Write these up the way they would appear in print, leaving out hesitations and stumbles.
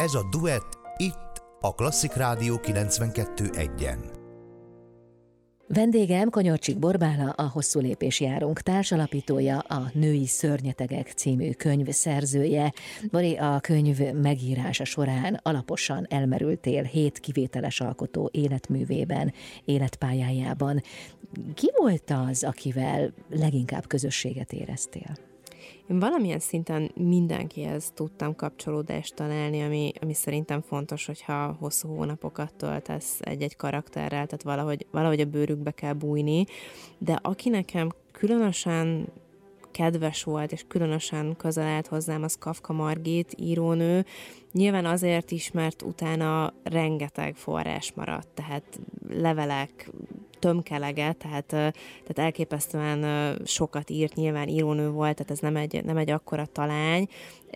Ez a Duett itt a Klasszik Rádió 92.1-en. Vendégem Konyorcsik Borbála, a Hosszú lépés járunk társalapítója, a Női szörnyetegek című könyv szerzője. Bori, a könyv megírása során alaposan elmerültél 7 kivételes alkotó életművében, életpályájában. Ki volt az, akivel leginkább közösséget éreztél? Én valamilyen szinten mindenkihez tudtam kapcsolódást találni, ami szerintem fontos, hogyha hosszú hónapokat töltesz egy-egy karakterrel, tehát valahogy a bőrükbe kell bújni, de aki nekem különösen kedves volt, és különösen közel állt hozzám, az Kafka Margit, írónő. Nyilván azért is, mert utána rengeteg forrás maradt, tehát levelek, tömkelege, tehát elképesztően sokat írt, nyilván írónő volt, tehát ez nem egy akkora talány,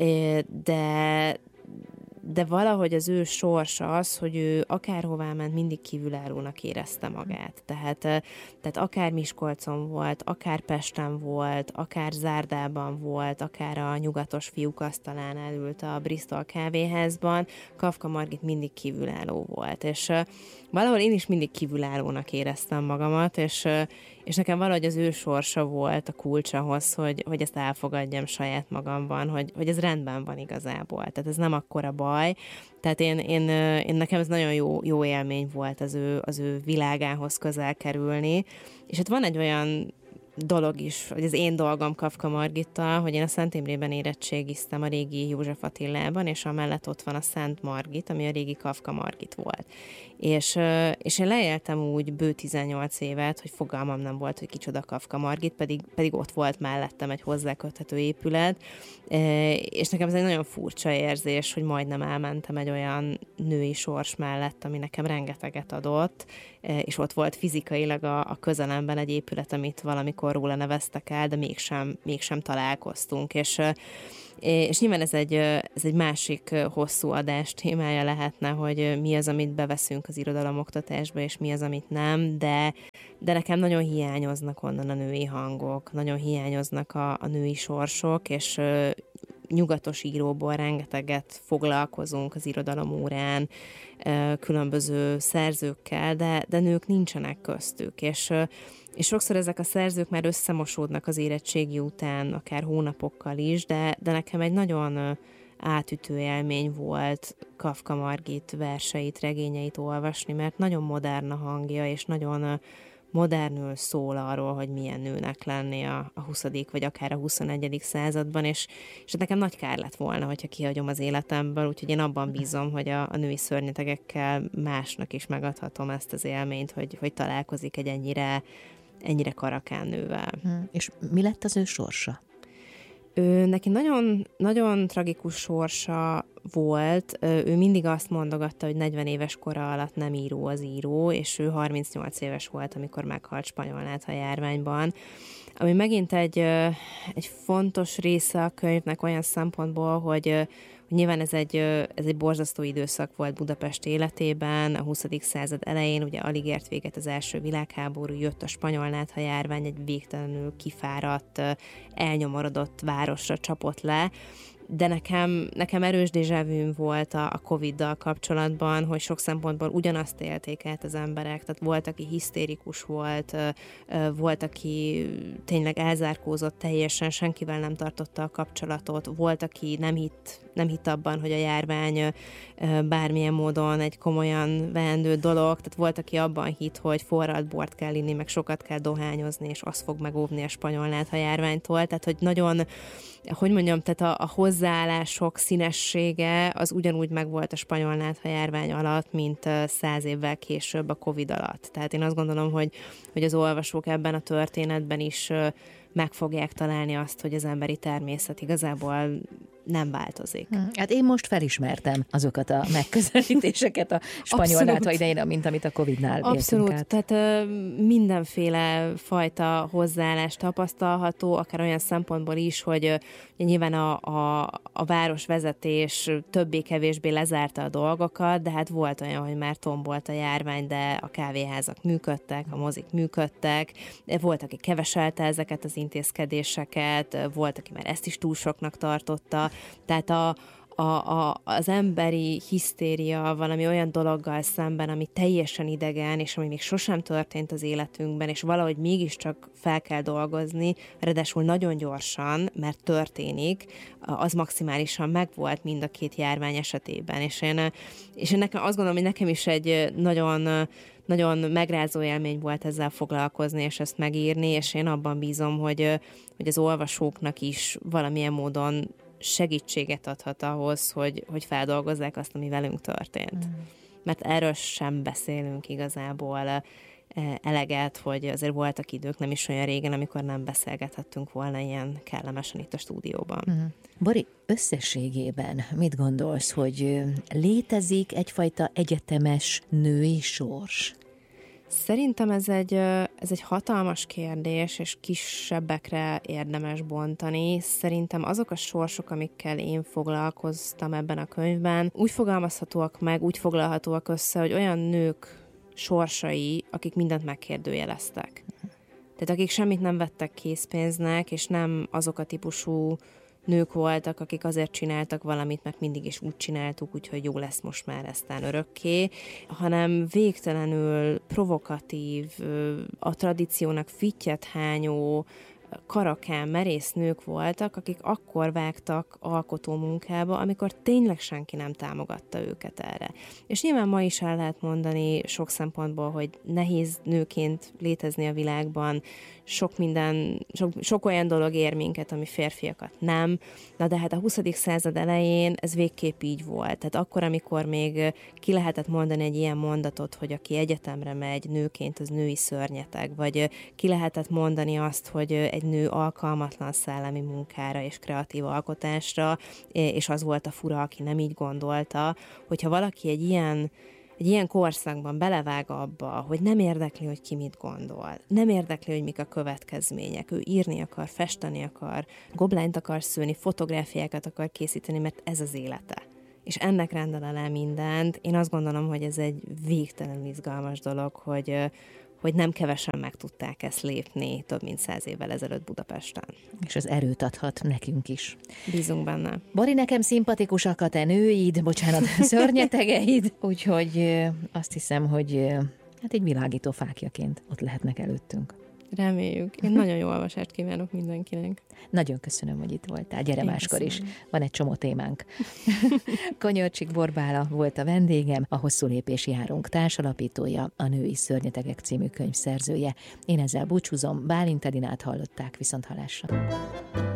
de valahogy az ő sorsa az, hogy ő akárhová ment, mindig kívülállónak érezte magát. Tehát akár Miskolcon volt, akár Pesten volt, akár Zárdában volt, akár a Nyugatos Fiúk asztalán elült a Bristol kávéházban, Kafka Margit mindig kívülálló volt. És valahol én is mindig kívülállónak éreztem magamat, és nekem valahogy az ő sorsa volt a kulcs ahhoz, hogy ezt elfogadjam saját magamban, hogy ez rendben van igazából. Tehát ez nem akkora baj. Tehát én nekem ez nagyon jó élmény volt az ő világához közel kerülni. És hát van egy olyan dolog is, hogy az én dolgom Kafka Margittal, hogy én a Szent Imrében érettségiztem a régi József Attilában, és amellett ott van a Szent Margit, ami a régi Kafka Margit volt. És én leéltem úgy bő 18 évet, hogy fogalmam nem volt, hogy kicsoda Kafka Margit, pedig ott volt mellettem egy hozzáköthető épület, és nekem ez egy nagyon furcsa érzés, hogy majdnem elmentem egy olyan női sors mellett, ami nekem rengeteget adott, és ott volt fizikailag a közelemben egy épület, amit valamikor róla neveztek el, de mégsem találkoztunk, és nyilván ez egy másik hosszú adás témája lehetne, hogy mi az, amit beveszünk az irodalomoktatásba, és mi az, amit nem, de nekem nagyon hiányoznak onnan a női hangok, nagyon hiányoznak a női sorsok, és nyugatos íróból rengeteget foglalkozunk az irodalomórán, különböző szerzőkkel, de nők nincsenek köztük, és sokszor ezek a szerzők már összemosódnak az érettségi után, akár hónapokkal is, de nekem egy nagyon átütő élmény volt Kafka Margit verseit, regényeit olvasni, mert nagyon modern a hangja, és nagyon modernül szól arról, hogy milyen nőnek lenni a 20. vagy akár a 21. században, és nekem nagy kár lett volna, hogyha kihagyom az életemből, úgyhogy én abban bízom, hogy a női szörnyetegekkel másnak is megadhatom ezt az élményt, hogy találkozik egy ennyire karakán nővel. És mi lett az ő sorsa? Neki nagyon, nagyon tragikus sorsa volt. Ő mindig azt mondogatta, hogy 40 éves kora alatt nem író az író, és ő 38 éves volt, amikor meghalt spanyolnátha járványban. Ami megint egy fontos része a könyvnek olyan szempontból, hogy nyilván ez egy borzasztó időszak volt Budapest életében, a 20. század elején ugye alig ért véget az első világháború, jött a spanyolnátha járvány, egy végtelenül kifáradt, elnyomorodott városra csapott le, de nekem erős déjà vu volt a Covid-dal kapcsolatban, hogy sok szempontból ugyanazt élték át az emberek, tehát volt, aki hisztérikus volt, aki tényleg elzárkózott teljesen, senkivel nem tartotta a kapcsolatot, volt, aki nem hitt abban, hogy a járvány bármilyen módon egy komolyan veendő dolog, tehát volt, aki abban hitt, hogy forralt bort kell inni, meg sokat kell dohányozni, és az fog megóvni a spanyolnátha járványtól, tehát hogy nagyon, hogy mondjam, tehát a hozzáállások színessége az ugyanúgy megvolt a spanyolnátha járvány alatt, mint 100 évvel később a Covid alatt. Tehát én azt gondolom, hogy az olvasók ebben a történetben is meg fogják találni azt, hogy az emberi természet igazából nem változik. Hát én most felismertem azokat a megközelítéseket a spanyolnátha idején, mint amit a Covid-nál Abszolút, át. tehát mindenféle fajta hozzáállás tapasztalható, akár olyan szempontból is, hogy nyilván a városvezetés többé-kevésbé lezárta a dolgokat, de hát volt olyan, hogy már tombolt a járvány, de a kávéházak működtek, a mozik működtek, volt, aki keveselte ezeket az intézkedéseket, volt, aki már ezt is túl soknak tartotta, tehát az emberi hisztéria valami olyan dologgal szemben, ami teljesen idegen, és ami még sosem történt az életünkben, és valahogy mégiscsak fel kell dolgozni, ráadásul nagyon gyorsan, mert történik, az maximálisan megvolt mind a két járvány esetében. És én nekem azt gondolom, hogy nekem is egy nagyon megrázó élmény volt ezzel foglalkozni, és ezt megírni, és én abban bízom, hogy az olvasóknak is valamilyen módon segítséget adhat ahhoz, hogy feldolgozzák azt, ami velünk történt. Mert erről sem beszélünk igazából eleget, hogy azért voltak idők nem is olyan régen, amikor nem beszélgethettünk volna ilyen kellemesen itt a stúdióban. Bori, összességében mit gondolsz, hogy létezik egyfajta egyetemes női sors? Szerintem ez egy hatalmas kérdés, és kisebbekre érdemes bontani. Szerintem azok a sorsok, amikkel én foglalkoztam ebben a könyvben, úgy fogalmazhatóak meg, úgy foglalhatóak össze, hogy olyan nők sorsai, akik mindent megkérdőjeleztek. Tehát akik semmit nem vettek készpénznek, és nem azok a típusú nők voltak, akik azért csináltak valamit, mert mindig is úgy csináltuk, úgyhogy jó lesz most már eztán örökké, hanem végtelenül provokatív, a tradíciónak fittyet hányó, karakán, merész nők voltak, akik akkor vágtak alkotó munkába, amikor tényleg senki nem támogatta őket erre. És nyilván ma is el lehet mondani sok szempontból, hogy nehéz nőként létezni a világban, sok olyan dolog ér minket, ami férfiakat nem. Na de hát a 20. század elején ez végképp így volt. Tehát akkor, amikor még ki lehetett mondani egy ilyen mondatot, hogy aki egyetemre megy nőként, az női szörnyeteg, vagy ki lehetett mondani azt, hogy egy nő alkalmatlan szellemi munkára és kreatív alkotásra, és az volt a fura, aki nem így gondolta, hogyha valaki egy ilyen korszakban belevág abba, hogy nem érdekli, hogy ki mit gondol, nem érdekli, hogy mik a következmények, ő írni akar, festeni akar, goblányt akar szőni, fotográfiákat akar készíteni, mert ez az élete. És ennek rendel alá mindent. Én azt gondolom, hogy ez egy végtelenül izgalmas dolog, hogy nem kevesen meg tudták ezt lépni több mint 100 évvel ezelőtt Budapesten. És az erőt adhat nekünk is. Bízunk benne. Bori, nekem szimpatikusak a te nőid, szörnyetegeid, úgyhogy azt hiszem, hogy hát egy világító fákjaként ott lehetnek előttünk. Reméljük. Én nagyon jó olvasást kívánok mindenkinek. Nagyon köszönöm, hogy itt voltál. Gyere máskor is. Van egy csomó témánk. Konyolcsik Borbála volt a vendégem, a Hosszú lépés járunk társalapítója, a Női szörnyetegek című könyv szerzője. Én ezzel búcsúzom, Bálint Edinát hallották, viszonthallásra.